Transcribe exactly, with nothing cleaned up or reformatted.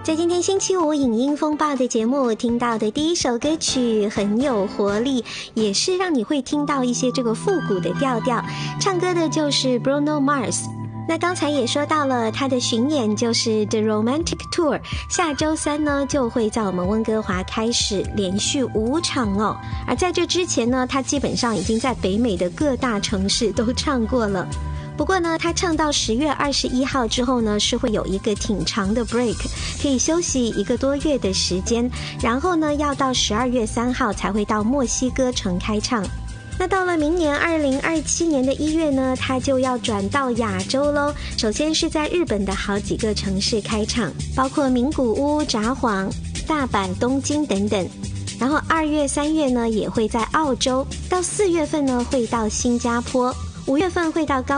在今天星期五影音风暴的节目听到的第一首歌曲很有活力，也是让你会听到一些这个复古的调调，唱歌的就是 Bruno Mars。那刚才也说到了他的巡演就是 The Romantic Tour， 下周三呢就会在我们温哥华开始连续五场哦。而在这之前呢，他基本上已经在北美的各大城市都唱过了。不过呢，他唱到十月二十一号之后呢，是会有一个挺长的 break， 可以休息一个多月的时间，然后呢，要到十二月三号才会到墨西哥城开唱。那到了明年二零二七年的一月呢，他就要转到亚洲咯。首先是在日本的好几个城市开唱，包括名古屋、札幌、大阪、东京等等。然后二月、三月呢，也会在澳洲，到四月份呢会到新加坡，五月份会到高